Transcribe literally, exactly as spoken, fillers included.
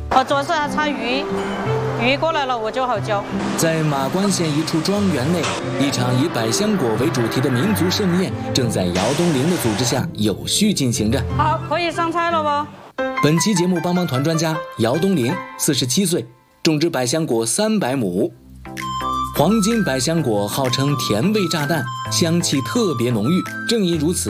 哦，主要是还差鱼，鱼过来了我就好教。 在马关县一处庄园内，一场以百香果为主题的民族盛宴正在姚东林的组织下有序进行着。 好，可以上菜了不？ 本期节目帮帮团专家姚东林，四十七岁，种植百香果三百亩。黄金百香果号称甜味炸弹，香气特别浓郁，正因如此。